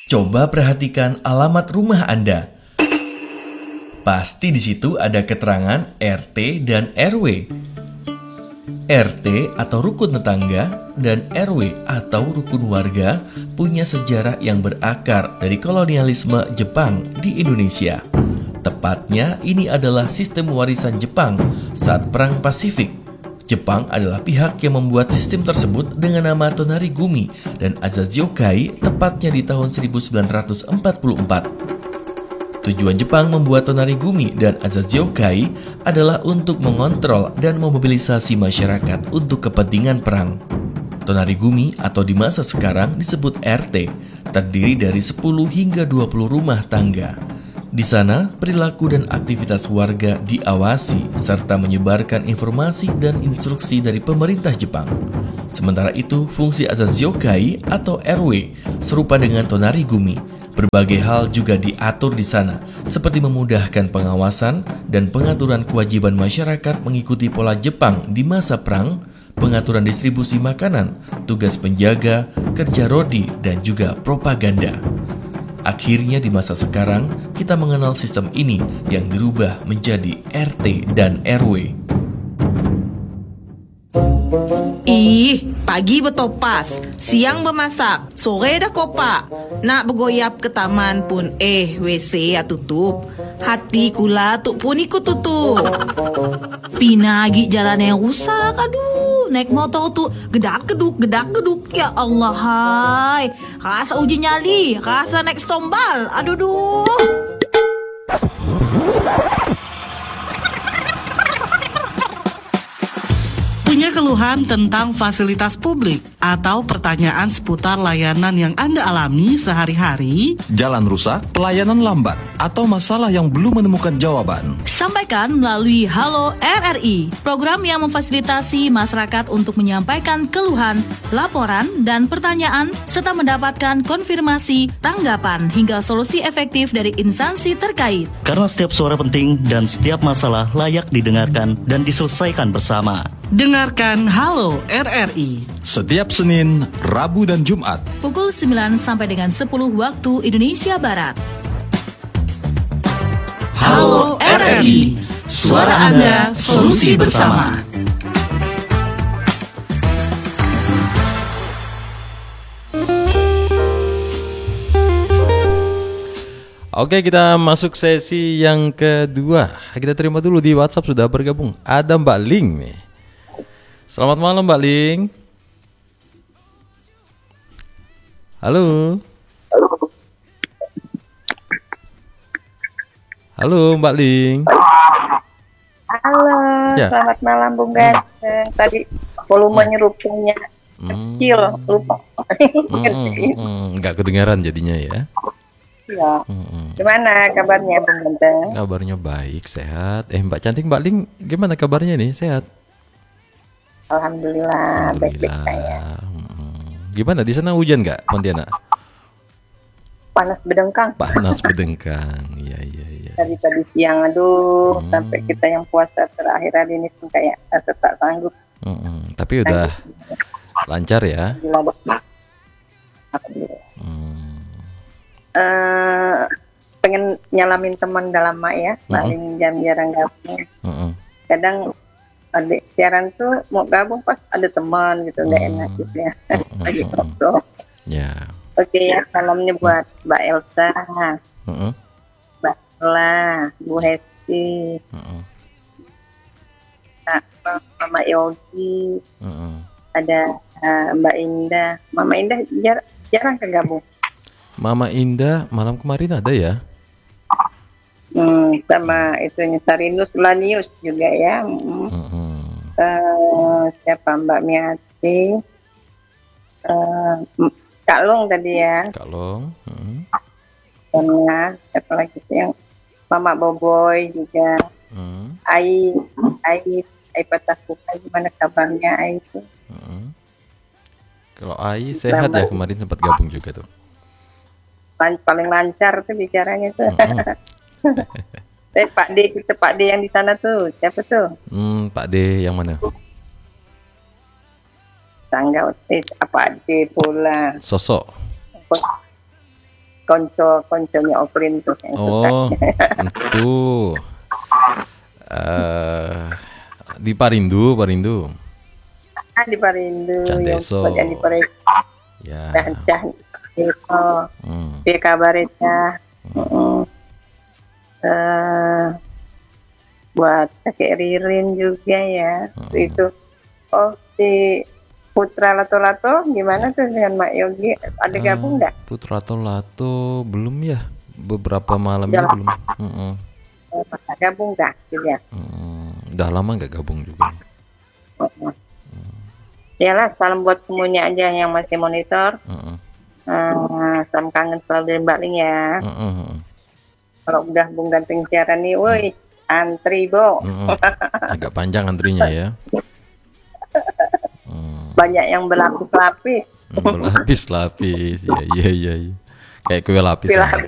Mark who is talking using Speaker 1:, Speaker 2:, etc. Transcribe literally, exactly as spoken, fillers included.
Speaker 1: Coba perhatikan alamat rumah Anda. Pasti di situ ada keterangan R T dan R W. R T atau rukun tetangga dan R W atau rukun warga punya sejarah yang berakar dari kolonialisme Jepang di Indonesia. Tepatnya ini adalah sistem warisan Jepang saat Perang Pasifik. Jepang adalah pihak yang membuat sistem tersebut dengan nama Tonarigumi dan Azaziokai tepatnya di tahun seribu sembilan ratus empat puluh empat. Tujuan Jepang membuat Tonarigumi dan Azaziokai adalah untuk mengontrol dan memobilisasi masyarakat untuk kepentingan perang. Tonarigumi atau di masa sekarang disebut R T, terdiri dari sepuluh hingga dua puluh rumah tangga. Di sana, perilaku dan aktivitas warga diawasi serta menyebarkan informasi dan instruksi dari pemerintah Jepang. Sementara itu, fungsi Azaziokai atau R W serupa dengan Tonarigumi. Berbagai hal juga diatur di sana, seperti memudahkan pengawasan dan pengaturan kewajiban masyarakat mengikuti pola Jepang di masa perang, pengaturan distribusi makanan, tugas penjaga, kerja rodi, dan juga propaganda. Akhirnya di masa sekarang, kita mengenal sistem ini yang dirubah menjadi R T dan R W.
Speaker 2: Ih, pagi bertopas, siang bermasak, sore dah kopak. Nak bergoyap ke taman pun eh W C ya tutup. Hati kula tu pun ikut tutup. Pinagi jalan yang rusak, aduh. Naik motor tu gedak-geduk, gedak-geduk. Ya Allah, hai. Rasa uji nyali, rasa naik stombal. Aduh, duh. Punya keluhan tentang fasilitas publik atau pertanyaan seputar layanan yang Anda alami sehari-hari?
Speaker 3: Jalan rusak, pelayanan lambat, atau masalah yang belum menemukan jawaban?
Speaker 4: Sampaikan melalui Halo R R I, program yang memfasilitasi masyarakat untuk menyampaikan keluhan, laporan, dan pertanyaan, serta mendapatkan konfirmasi, tanggapan, hingga solusi efektif dari instansi terkait.
Speaker 5: Karena setiap suara penting dan setiap masalah layak didengarkan dan diselesaikan bersama.
Speaker 2: Dengarkan Halo R R I
Speaker 3: setiap Senin, Rabu, dan Jumat
Speaker 4: pukul sembilan sampai dengan sepuluh waktu Indonesia Barat.
Speaker 2: Halo R R I, suara Anda, solusi bersama.
Speaker 6: Oke, kita masuk sesi yang kedua. Kita terima dulu di WhatsApp sudah bergabung. Ada Mbak Ling nih. Selamat malam Mbak Ling. Halo. Halo Mbak Ling.
Speaker 7: Halo,
Speaker 6: ya.
Speaker 7: Selamat malam Bung Ganteng. Tadi volumenya rupanya kecil, lupa.
Speaker 6: Enggak kedengaran jadinya ya.
Speaker 7: Iya. Gimana kabarnya Bung Ganteng?
Speaker 6: Kabarnya baik, sehat. Eh Mbak Cantik, Mbak Ling gimana kabarnya nih? Sehat?
Speaker 7: Alhamdulillah,
Speaker 6: Alhamdulillah.
Speaker 7: baik-baik saya.
Speaker 6: Hmm. Gimana di sana hujan nggak Pontianak?
Speaker 7: Panas bedengkang.
Speaker 6: Panas bedengkang, iya iya iya.
Speaker 7: Dari tadi siang, aduh,
Speaker 6: hmm.
Speaker 7: sampai kita yang puasa terakhir hari ini pun kayak rasa tak sanggup.
Speaker 6: Hmm. Tapi udah sanggup. Lancar ya?
Speaker 7: Alhamdulillah. Hmm. Uh, pengen nyalamin teman dalam mak ya, paling hmm. jam jarang gabung. Hmm. Kadang adik siaran tuh mau gabung pas ada teman gitu, nggak hmm. enak gitu ya. Hmm. Lagi ngobrol.
Speaker 6: Ya.
Speaker 7: Oke ya, salamnya buat Mbak Elsa,
Speaker 6: hmm.
Speaker 7: Mbak Ella, Bu Hesti, hmm. Mama Yogi, hmm. ada uh, Mbak Indah. Mama Indah jar- jarang kegabung.
Speaker 6: Mama Indah malam kemarin ada ya?
Speaker 7: Hmm, sama itu Sarinus Lanius juga ya. Hmm. Mm-hmm. Uh, siapa Mbak Miati, uh, Kak Long tadi ya.
Speaker 6: Kak Long. Hmm.
Speaker 7: Sama siapa lagi sih yang Mama Boboy juga. Hmm. Ai, Ai, Ai Patakupa, gimana kabarnya Ai itu?
Speaker 6: Hmm. Kalau Ai sehat Mbak, ya kemarin sempat gabung juga tuh.
Speaker 7: Paling lancar tuh bicaranya tuh. Mm-hmm. Eh, Pak D, kita Pak D yang di sana tuh, siapa tuh?
Speaker 6: Hmm, Pak D yang mana?
Speaker 7: Tangga otis, apa D pula?
Speaker 6: Sosok.
Speaker 7: konco-konconya Oprin tuh yang suka.
Speaker 6: Oh, itu eh di Parindu, Parindu.
Speaker 7: Ah, di Parindu yang
Speaker 6: Canteso.
Speaker 7: suka di Parindu.
Speaker 6: Ya.
Speaker 7: Dan Canteso.
Speaker 6: Hmm.
Speaker 7: Dia kabarnya. Mm-mm. Eh, buat kakek Ririn juga ya.
Speaker 6: Hmm.
Speaker 7: Itu oh si Putra Lato-Lato gimana tuh dengan Mak Yogi? Ada gabung nggak?
Speaker 6: Putra Lato belum ya? Beberapa malam ini
Speaker 7: Udah
Speaker 6: belum. Mm-mm.
Speaker 7: Oh, gabung nggak? Gitu ya.
Speaker 6: Mm, udah lama nggak gabung juga.
Speaker 7: Mm-mm. Yalah, salam buat semuanya aja yang masih monitor.
Speaker 6: Mm-mm.
Speaker 7: Eh, salam kangen selalu dari Mbak Ling ya.
Speaker 6: Mm-mm.
Speaker 7: Kalau udah Bung Ganteng siaran nih, woi, antri Bo.
Speaker 6: Mm-mm. Agak panjang antrinya ya. Mm.
Speaker 7: Banyak yang berlapis-lapis.
Speaker 6: Berlapis-lapis, ya, iya, iya, iya. Kayak kue lapis
Speaker 7: Kue
Speaker 6: aja.